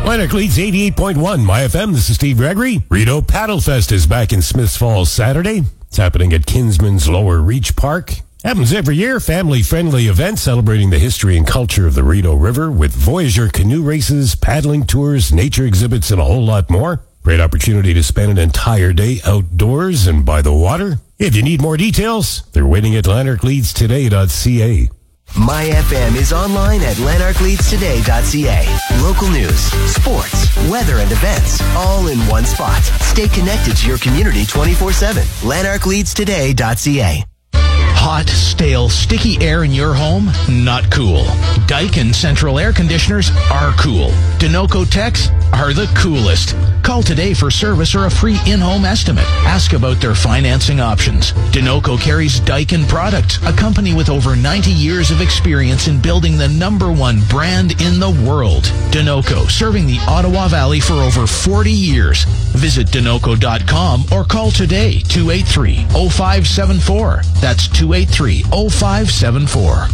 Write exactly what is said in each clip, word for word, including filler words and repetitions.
Lanark leads eighty-eight point one My F M. This is Steve Gregory. Rito Paddle Fest is back in Smiths Falls Saturday. It's happening at Kinsman's Lower Reach Park. Happens every year. Family-friendly event celebrating the history and culture of the Rito River with Voyager canoe races, paddling tours, nature exhibits, and a whole lot more. Great opportunity to spend an entire day outdoors and by the water. If you need more details, they're waiting at lanark leads today dot c a. My F M is online at lanark leads today dot c a. Local news, sports, weather, and events, all in one spot. Stay connected to your community twenty-four seven. lanark leads today dot c a. Hot, stale, sticky air in your home? Not cool. Daikin Central Air Conditioners are cool. Denoco Techs are the coolest. Call today for service or a free in-home estimate. Ask about their financing options. Denoco carries Daikin products, a company with over ninety years of experience in building the number one brand in the world. Denoco, serving the Ottawa Valley for over forty years. Visit denoco dot com or call today, two eight three, oh five seven four. That's two eight three, oh five seven four.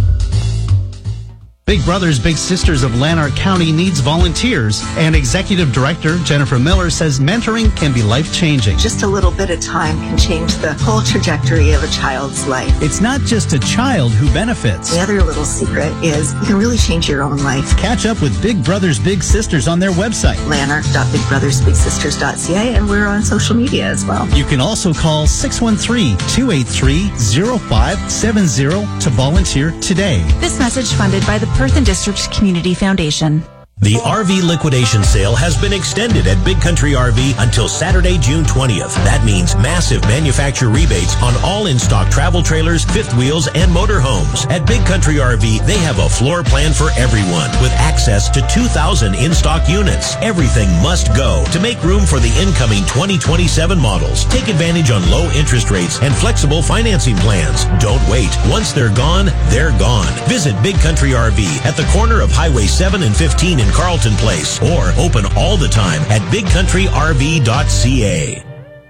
Big Brothers Big Sisters of Lanark County needs volunteers, and Executive Director Jennifer Miller says mentoring can be life-changing. Just a little bit of time can change the whole trajectory of a child's life. It's not just a child who benefits. The other little secret is you can really change your own life. Catch up with Big Brothers Big Sisters on their website, lanark dot big brothers big sisters dot c a, and we're on social media as well. You can also call six one three, two eight three, oh five seven oh to volunteer today. This message funded by the Perth and District Community Foundation. The R V liquidation sale has been extended at Big Country R V until Saturday, June twentieth. That means massive manufacturer rebates on all in-stock travel trailers, fifth wheels, and motorhomes. At Big Country R V, they have a floor plan for everyone with access to two thousand in-stock units. Everything must go to make room for the incoming twenty twenty-seven models. Take advantage on low interest rates and flexible financing plans. Don't wait. Once they're gone, they're gone. Visit Big Country R V at the corner of Highway seven and fifteen in Carlton Place, or open all the time at big country r v dot c a.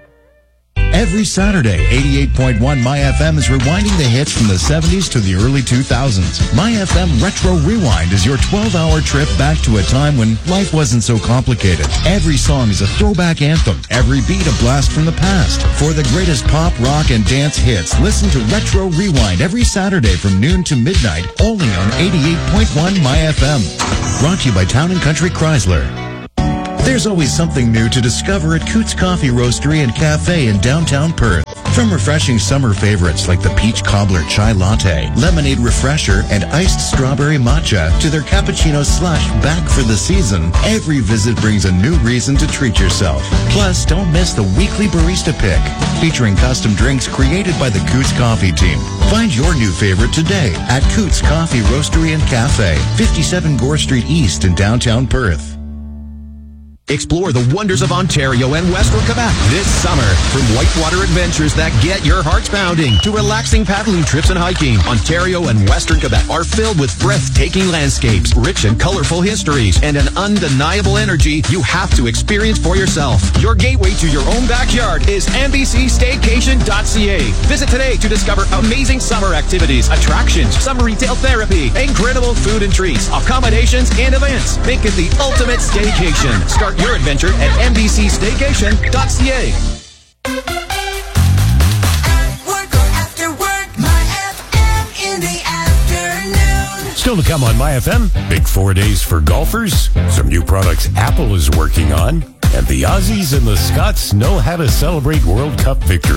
Every Saturday, eighty-eight point one My F M is rewinding the hits from the seventies to the early two thousands. My F M Retro Rewind is your twelve-hour trip back to a time when life wasn't so complicated. Every song is a throwback anthem, every beat a blast from the past. For the greatest pop, rock, and dance hits, listen to Retro Rewind every Saturday from noon to midnight, only on eighty-eight point one My F M. Brought to you by Town and Country Chrysler. There's always something new to discover at Coots Coffee Roastery and Cafe in downtown Perth. From refreshing summer favorites like the Peach Cobbler Chai Latte, Lemonade Refresher, and Iced Strawberry Matcha to their Cappuccino Slush back for the season, every visit brings a new reason to treat yourself. Plus, don't miss the weekly Barista Pick, featuring custom drinks created by the Coots Coffee team. Find your new favorite today at Coots Coffee Roastery and Cafe, fifty-seven Gore Street East in downtown Perth. Explore the wonders of Ontario and Western Quebec this summer. From whitewater adventures that get your hearts pounding to relaxing paddling trips and hiking, Ontario and Western Quebec are filled with breathtaking landscapes, rich and colorful histories, and an undeniable energy you have to experience for yourself. Your gateway to your own backyard is n b c staycation dot c a. Visit today to discover amazing summer activities, attractions, summer retail therapy, incredible food and treats, accommodations, and events. Make it the ultimate staycation. Start your adventure at n b c staycation dot c a. Still to come on My F M, big four days for golfers, some new products Apple is working on, and the Aussies and the Scots know how to celebrate World Cup victory.